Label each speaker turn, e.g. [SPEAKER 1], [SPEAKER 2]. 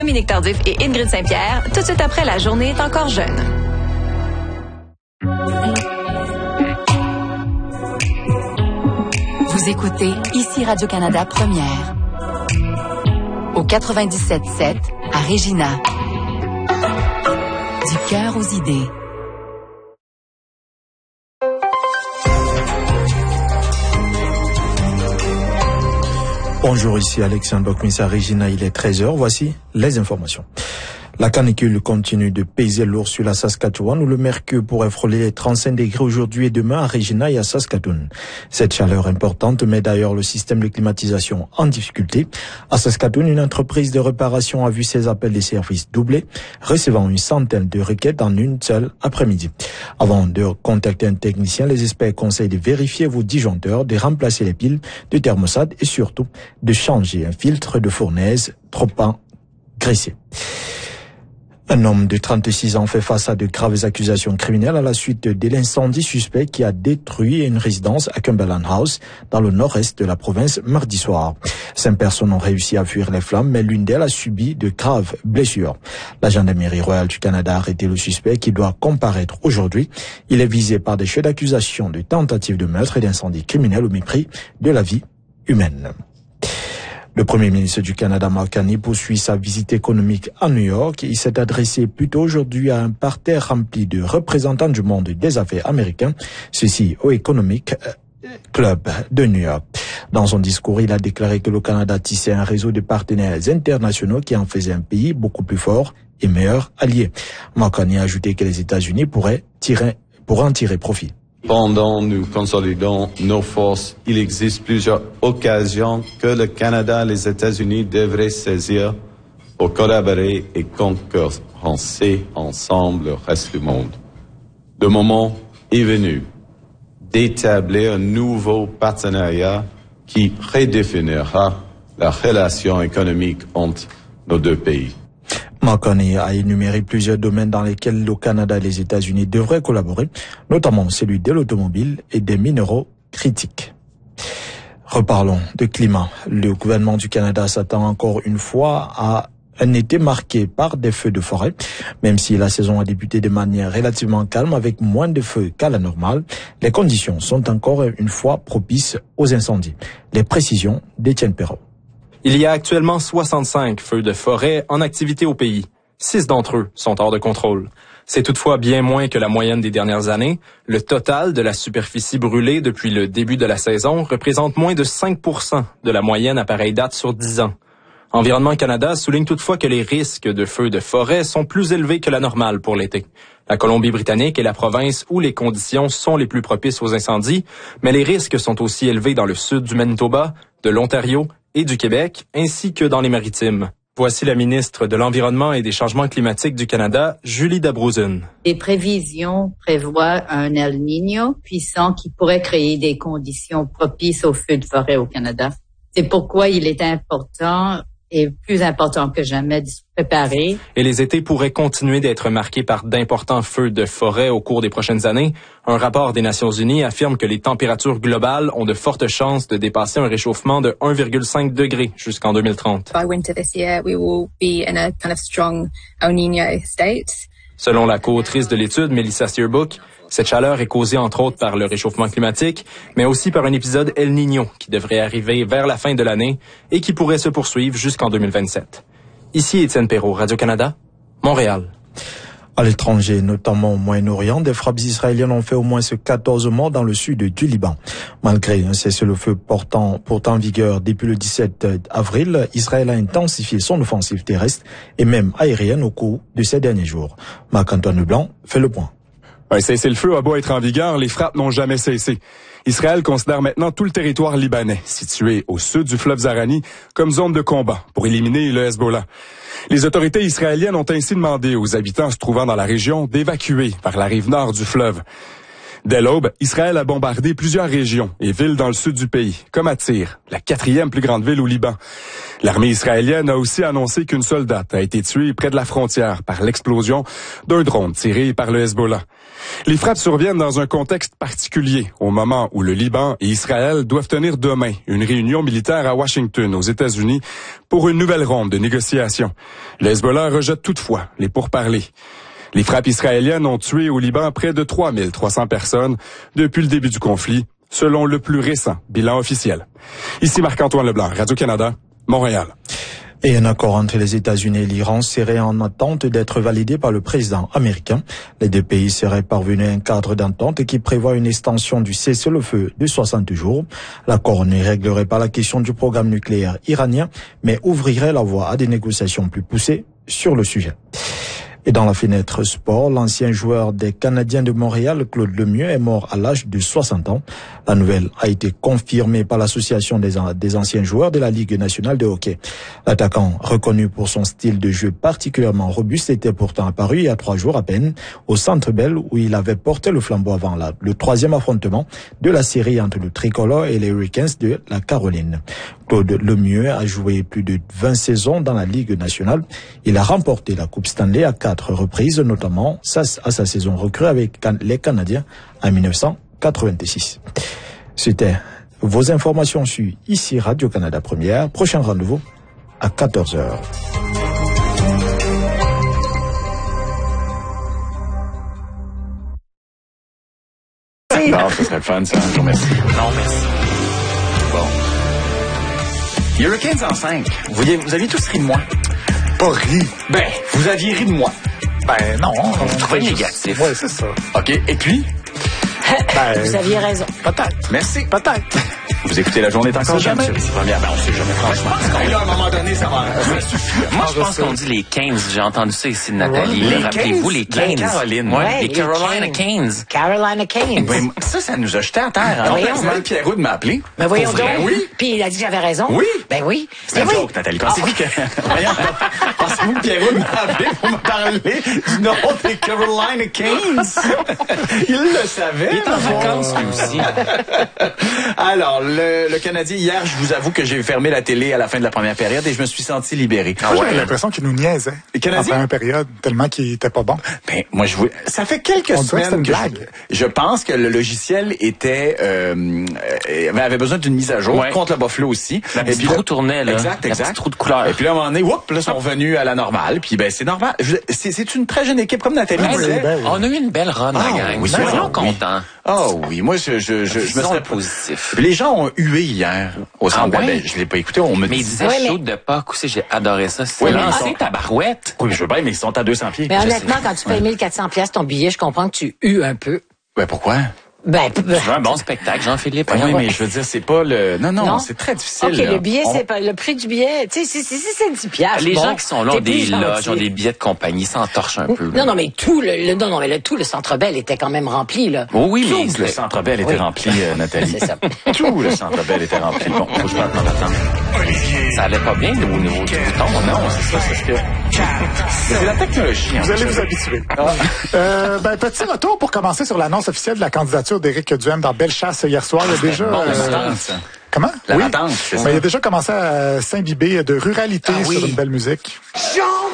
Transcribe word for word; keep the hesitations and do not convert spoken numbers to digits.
[SPEAKER 1] Dominique Tardif et Ingrid Saint-Pierre, tout de suite après La journée est encore jeune.
[SPEAKER 2] Vous écoutez ici Radio-Canada Première. Au quatre-vingt-dix-sept sept à Regina. Du cœur aux idées.
[SPEAKER 3] Bonjour, ici Alexandre Bokmis à Regina, il est treize heures, voici les informations. La canicule continue de peser lourd sur la Saskatchewan où le mercure pourrait frôler les trente-cinq degrés aujourd'hui et demain à Regina et à Saskatoon. Cette chaleur importante met d'ailleurs le système de climatisation en difficulté. À Saskatoon, une entreprise de réparation a vu ses appels des services doubler, recevant une centaine de requêtes en une seule après-midi. Avant de contacter un technicien, les experts conseillent de vérifier vos disjoncteurs, de remplacer les piles de thermostat et surtout de changer un filtre de fournaise trop engraissé. Un homme de trente-six ans fait face à de graves accusations criminelles à la suite de l'incendie suspect qui a détruit une résidence à Cumberland House, dans le nord-est de la province, mardi soir. Cinq personnes ont réussi à fuir les flammes, mais l'une d'elles a subi de graves blessures. La gendarmerie royale du Canada a arrêté le suspect qui doit comparaître aujourd'hui. Il est visé par des chefs d'accusation de tentative de meurtre et d'incendie criminel au mépris de la vie humaine. Le Premier ministre du Canada, Mark Carney, poursuit sa visite économique à New York. Il s'est adressé plus tôt aujourd'hui à un parterre rempli de représentants du monde des affaires américains, ceci au Economic Club de New York. Dans son discours, il a déclaré que le Canada tissait un réseau de partenaires internationaux qui en faisait un pays beaucoup plus fort et meilleur allié. Mark Carney a ajouté que les États-Unis pourraient tirer, pourraient en tirer profit.
[SPEAKER 4] Pendant nous consolidons nos forces, il existe plusieurs occasions que le Canada et les États-Unis devraient saisir pour collaborer et concurrencer ensemble le reste du monde. Le moment est venu d'établir un nouveau partenariat qui redéfinira la relation économique entre nos deux pays.
[SPEAKER 3] Mark Carney a énuméré plusieurs domaines dans lesquels le Canada et les États-Unis devraient collaborer, notamment celui de l'automobile et des minéraux critiques. Reparlons de climat. Le gouvernement du Canada s'attend encore une fois à un été marqué par des feux de forêt. Même si la saison a débuté de manière relativement calme avec moins de feux qu'à la normale, les conditions sont encore une fois propices aux incendies. Les précisions d'Étienne Perrault.
[SPEAKER 5] Il y a actuellement soixante-cinq feux de forêt en activité au pays. Six d'entre eux sont hors de contrôle. C'est toutefois bien moins que la moyenne des dernières années. Le total de la superficie brûlée depuis le début de la saison représente moins de cinq pour cent de la moyenne à pareille date sur dix ans. Environnement Canada souligne toutefois que les risques de feux de forêt sont plus élevés que la normale pour l'été. La Colombie-Britannique est la province où les conditions sont les plus propices aux incendies, mais les risques sont aussi élevés dans le sud du Manitoba, de l'Ontario et du Québec, ainsi que dans les Maritimes. Voici la ministre de l'Environnement et des Changements climatiques du Canada, Julie Dabrouzen.
[SPEAKER 6] Les prévisions prévoient un El Niño puissant qui pourrait créer des conditions propices aux feux de forêt au Canada. C'est pourquoi il est important et plus important que jamais de se préparer.
[SPEAKER 5] Et les étés pourraient continuer d'être marqués par d'importants feux de forêt au cours des prochaines années. Un rapport des Nations Unies affirme que les températures globales ont de fortes chances de dépasser un réchauffement de un virgule cinq degré jusqu'en deux mille trente.
[SPEAKER 7] By winter this year, we will be in a kind of strong El Niño state.
[SPEAKER 5] Selon la co-autrice de l'étude, Melissa Steerbook, cette chaleur est causée entre autres par le réchauffement climatique, mais aussi par un épisode El Niño qui devrait arriver vers la fin de l'année et qui pourrait se poursuivre jusqu'en deux mille vingt-sept. Ici Étienne Perrault, Radio-Canada, Montréal.
[SPEAKER 3] À l'étranger, notamment au Moyen-Orient, des frappes israéliennes ont fait au moins quatorze morts dans le sud du Liban. Malgré un cessez-le-feu portant, pourtant en vigueur depuis le dix-sept avril, Israël a intensifié son offensive terrestre et même aérienne au cours de ces derniers jours. Marc-Antoine Leblanc fait le point.
[SPEAKER 8] Un cessez-le-feu a beau être en vigueur, les frappes n'ont jamais cessé. Israël considère maintenant tout le territoire libanais, situé au sud du fleuve Zarani, comme zone de combat pour éliminer le Hezbollah. Les autorités israéliennes ont ainsi demandé aux habitants se trouvant dans la région d'évacuer vers la rive nord du fleuve. Dès l'aube, Israël a bombardé plusieurs régions et villes dans le sud du pays, comme à Tyr, la quatrième plus grande ville au Liban. L'armée israélienne a aussi annoncé qu'une soldate a été tuée près de la frontière par l'explosion d'un drone tiré par le Hezbollah. Les frappes surviennent dans un contexte particulier, au moment où le Liban et Israël doivent tenir demain une réunion militaire à Washington, aux États-Unis, pour une nouvelle ronde de négociations. Le Hezbollah rejette toutefois les pourparlers. Les frappes israéliennes ont tué au Liban près de trois mille trois cents personnes depuis le début du conflit, selon le plus récent bilan officiel. Ici Marc-Antoine Leblanc, Radio-Canada, Montréal.
[SPEAKER 3] Et un accord entre les États-Unis et l'Iran serait en attente d'être validé par le président américain. Les deux pays seraient parvenus à un cadre d'entente qui prévoit une extension du cessez-le-feu de soixante jours. L'accord ne réglerait pas la question du programme nucléaire iranien, mais ouvrirait la voie à des négociations plus poussées sur le sujet. Et dans la fenêtre sport, l'ancien joueur des Canadiens de Montréal, Claude Lemieux, est mort à l'âge de soixante ans. La nouvelle a été confirmée par l'association des, des anciens joueurs de la Ligue nationale de hockey. L'attaquant, reconnu pour son style de jeu particulièrement robuste, était pourtant apparu il y a trois jours à peine au Centre Bell où il avait porté le flambeau avant la, le troisième affrontement de la série entre le Tricolore et les Hurricanes de la Caroline. Claude Lemieux a joué plus de vingt saisons dans la Ligue nationale. Il a remporté la Coupe Stanley à quatre reprises, notamment à sa saison recrue avec les Canadiens en dix-neuf cent quatre-vingt-six. C'était vos informations sur ici Radio-Canada Première. Prochain rendez-vous à quatorze heures.
[SPEAKER 9] Non, ce serait le fun, ça. Je vous remercie.
[SPEAKER 10] Non, merci.
[SPEAKER 9] Bon. Hurricanes en cinq. Vous, vous aviez tous ri de moi.
[SPEAKER 10] Pas ri.
[SPEAKER 9] Ben, vous aviez ri de moi.
[SPEAKER 10] Ben non.
[SPEAKER 9] Vous trouvez négatif.
[SPEAKER 10] Oui, c'est ça.
[SPEAKER 9] OK. Et puis?
[SPEAKER 11] Ben, vous aviez raison.
[SPEAKER 10] Peut-être.
[SPEAKER 9] Merci.
[SPEAKER 10] Peut-être.
[SPEAKER 9] Vous écoutez La Journée est encore jeune,
[SPEAKER 10] jamais.
[SPEAKER 9] c'est première. Ben, on sait jamais, franchement.
[SPEAKER 10] Je pense qu'à un moment donné, ça va. Moi, je pense qu'on dit les quinze. J'ai entendu ça ici de Nathalie.
[SPEAKER 9] Les
[SPEAKER 10] Rappelez-vous, les quinze.
[SPEAKER 9] La Caroline.
[SPEAKER 10] Ouais,
[SPEAKER 11] Ouais,
[SPEAKER 10] les
[SPEAKER 11] les
[SPEAKER 10] Carolina
[SPEAKER 11] quinze.
[SPEAKER 10] quinze.
[SPEAKER 11] Carolina Canes.
[SPEAKER 9] Ben, ça, ça nous a jeté à terre. Hein?
[SPEAKER 11] Voyons.
[SPEAKER 9] Même Pierrot de m'appeler.
[SPEAKER 11] Mais voyons
[SPEAKER 9] Pour vrai,
[SPEAKER 11] donc.
[SPEAKER 9] Oui.
[SPEAKER 11] Puis il a dit que j'avais raison.
[SPEAKER 9] Oui.
[SPEAKER 11] Ben oui.
[SPEAKER 9] C'est une
[SPEAKER 11] oui.
[SPEAKER 9] joke, Nathalie. Pensez-vous que... Voyons. Pensez-vous que Pierrot m'a appelé pour me parler du nom des Carolina Canes? Il le savait.
[SPEAKER 10] Il est en vacances, lui aussi.
[SPEAKER 9] Alors, le, le Canadien, hier, je vous avoue que j'ai fermé la télé à la fin de la première période et je me suis senti libéré.
[SPEAKER 12] Ah ouais, j'avais l'impression qu'il nous niaisait.
[SPEAKER 9] Les Canadiens?
[SPEAKER 12] En première période, tellement qu'il était pas bon.
[SPEAKER 9] Ben, moi, je voulais... Ça fait quelques
[SPEAKER 12] On dirait que
[SPEAKER 9] semaines
[SPEAKER 12] c'était
[SPEAKER 9] que,
[SPEAKER 12] une blague.
[SPEAKER 9] je, je pense que le logiciel était euh, euh, avait besoin d'une mise à jour
[SPEAKER 10] Ouais.
[SPEAKER 9] contre le Buffalo aussi.
[SPEAKER 10] La petite
[SPEAKER 9] puis là-
[SPEAKER 10] roue tournait, là.
[SPEAKER 9] Exact,
[SPEAKER 10] La
[SPEAKER 9] exact.
[SPEAKER 10] petite roue de couleur.
[SPEAKER 9] Et puis là, à un moment donné, whoop, là, ils sont revenus à la normale. Puis ben, c'est normal. Je- C'est, c'est une très jeune équipe, comme Nathalie
[SPEAKER 10] Ben,
[SPEAKER 9] disait.
[SPEAKER 12] ben oui.
[SPEAKER 10] On a eu une belle run,
[SPEAKER 9] Ah,
[SPEAKER 10] la gang.
[SPEAKER 9] oui,
[SPEAKER 10] Soyons
[SPEAKER 9] oui.
[SPEAKER 10] contents.
[SPEAKER 9] Oh oui, moi, je, je, je, je me
[SPEAKER 10] Disons
[SPEAKER 9] serais
[SPEAKER 10] le positif.
[SPEAKER 9] Puis les gens ont hué hier au centre
[SPEAKER 10] Ah ouais?
[SPEAKER 9] Bell. Je l'ai pas écouté, on me
[SPEAKER 10] Mais il
[SPEAKER 9] dit.
[SPEAKER 10] disait
[SPEAKER 11] Ouais, mais-
[SPEAKER 10] shoot de Pâques aussi, j'ai adoré ça. C'est
[SPEAKER 9] Oui, mais
[SPEAKER 10] lancé,
[SPEAKER 9] ils sont-
[SPEAKER 10] ta barouette.
[SPEAKER 9] Oui, mais je veux bien, mais ils sont à deux cents pieds.
[SPEAKER 11] Mais
[SPEAKER 9] Je
[SPEAKER 11] honnêtement,
[SPEAKER 9] sais.
[SPEAKER 11] quand tu payes mille quatre cents piastres ton billet, je comprends que tu hues un peu.
[SPEAKER 9] Ben, pourquoi?
[SPEAKER 11] Ben, p-
[SPEAKER 10] Tu veux un bon spectacle, Jean-Philippe?
[SPEAKER 9] Ben oui,
[SPEAKER 11] ouais.
[SPEAKER 9] mais je veux dire, c'est pas le... Non, non,
[SPEAKER 11] Non?
[SPEAKER 9] c'est très difficile.
[SPEAKER 11] OK,
[SPEAKER 9] là.
[SPEAKER 11] le billet,
[SPEAKER 9] On-
[SPEAKER 11] c'est pas le prix du billet. Tu sais, si, si, si c'est dix piastres.
[SPEAKER 10] Les
[SPEAKER 11] bon,
[SPEAKER 10] gens qui sont là ont
[SPEAKER 11] t'es
[SPEAKER 10] des
[SPEAKER 11] plus
[SPEAKER 10] loges,
[SPEAKER 11] gentil.
[SPEAKER 10] ont des billets de compagnie, s'entorchent un peu. là.
[SPEAKER 11] Non, non, mais tout le, le- non, non, mais le, tout le Centre Bell était quand même rempli, là.
[SPEAKER 10] Oh oui, mais
[SPEAKER 9] Tout le
[SPEAKER 10] c'est-
[SPEAKER 9] Centre Bell était
[SPEAKER 11] Oui.
[SPEAKER 9] rempli, euh, Nathalie.
[SPEAKER 11] C'est ça.
[SPEAKER 9] Tout le Centre Bell était rempli. Bon, faut que je parle dans l'attente.
[SPEAKER 10] ça allait pas bien au niveau du bouton.
[SPEAKER 9] Non, c'est ça, c'est que... C'est la technologie. hein.
[SPEAKER 12] Vous allez vous habituer. Euh, ben, petit retour pour commencer sur l'annonce officielle de la candidature d'Éric Duhem dans Bellechasse hier soir. Il y a déjà...
[SPEAKER 9] Bon,
[SPEAKER 12] euh,
[SPEAKER 9] la latence.
[SPEAKER 12] comment?
[SPEAKER 9] La
[SPEAKER 12] Oui.
[SPEAKER 9] latence, c'est ça.
[SPEAKER 12] Ben, il a déjà commencé à s'imbiber de ruralité
[SPEAKER 10] Ah oui.
[SPEAKER 12] sur une belle musique.